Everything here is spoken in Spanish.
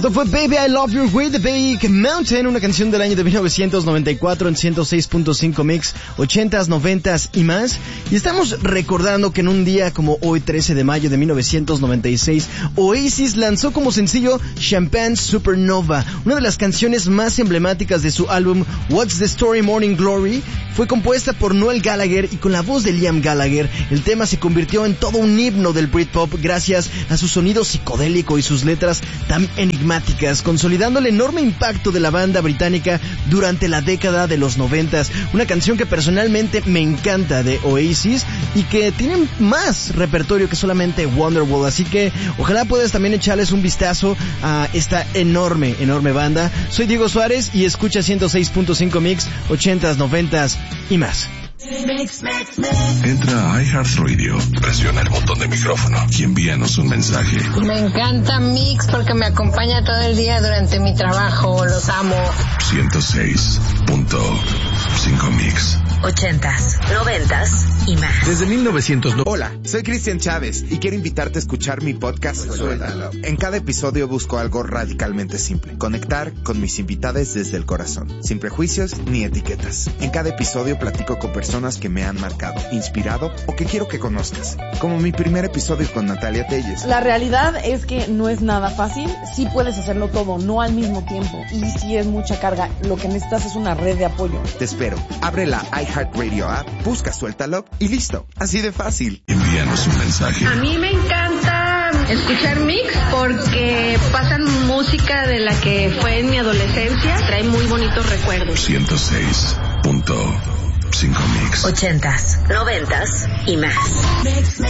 Esto fue Baby I Love Your Way de Big Mountain, una canción del año de 1994 en 106.5 Mix, 80s, 90s y más. Y estamos recordando que en un día como hoy, 13 de mayo de 1996, Oasis lanzó como sencillo Champagne Supernova, una de las canciones más emblemáticas de su álbum What's the Story Morning Glory. Fue compuesta por Noel Gallagher y con la voz de Liam Gallagher. El tema se convirtió en todo un himno del Britpop gracias a su sonido psicodélico y sus letras tan enigmáticas, consolidando el enorme impacto de la banda británica durante la década de los 90s. Una canción que personalmente me encanta de Oasis y que tiene más repertorio que solamente Wonderwall, así que ojalá puedas también echarles un vistazo a esta enorme banda. Soy Diego Suárez y escucha 106.5 Mix, 80s, 90s y más. Entra a iHeartRadio, presiona el botón de micrófono y envíanos un mensaje. Me encanta Mix porque me acompaña todo el día durante mi trabajo, los amo. 106.5 Mix. 80s, 90s y más. Desde 1990. Hola, soy Cristian Chávez y quiero invitarte a escuchar mi podcast Suéltalo. En cada episodio busco algo radicalmente simple: conectar con mis invitados desde el corazón, sin prejuicios ni etiquetas. En cada episodio platico con personas que me han marcado, inspirado o que quiero que conozcas, como mi primer episodio con Natalia Telles. La realidad es que no es nada fácil. Sí puedes hacerlo todo, no al mismo tiempo, y sí es mucha carga. Lo que necesitas es una red de apoyo. Te espero. Abre la iHeartRadio app, busca Suéltalo y listo. Así de fácil. Envíanos un mensaje. A mí me encanta escuchar Mix porque pasan música de la que fue en mi adolescencia. Trae muy bonitos recuerdos. 106.5 Mix. 80s, 90s y más.